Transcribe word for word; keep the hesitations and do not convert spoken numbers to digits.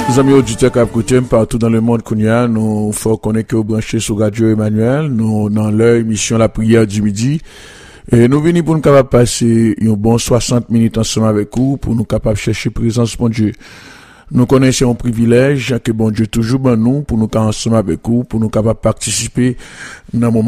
Nos amis auditeurs qui écoutent partout dans le monde, nous faut connaître que vous branchez sur Radio Emmanuel, nous dans leur émission La Prière du Midi. Et nous venons pour nous capables passer un bon soixante minutes ensemble avec vous, pour nous capables chercher présence de bon Dieu. Nous connaissons un privilège que bon Dieu toujours ben nous, pour nous ensemble avec vous, pour nous capables participer dans un moment